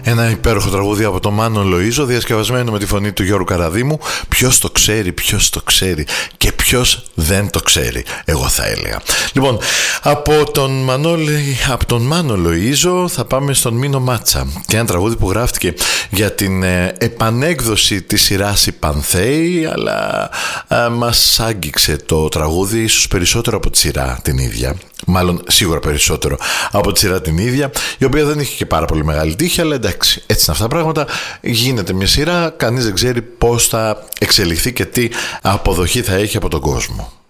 Ένα υπέροχο τραγούδι από τον Μάνο Λοΐζο, διασκευασμένο με τη φωνή του Γιώργου Καραδίμου. Ποιος το ξέρει, ποιος το ξέρει και ποιος δεν το ξέρει, εγώ θα έλεγα. Λοιπόν, από τον Μάνο Λοΐζο θα πάμε στον Μίνο Μάτσα και ένα τραγούδι που γράφτηκε για την επανέκδοση της σειράς «Οι Πανθέοι», αλλά μας άγγιξε το τραγούδι ίσως περισσότερο από τη σειρά την ίδια. Μάλλον σίγουρα περισσότερο από τη σειρά την ίδια, η οποία δεν είχε και πάρα πολύ μεγάλη τύχη, αλλά εντάξει, έτσι είναι αυτά τα πράγματα. Γίνεται μια σειρά, κανείς δεν ξέρει πώς θα εξελιχθεί και τι αποδοχή θα έχει από τον κόσμο.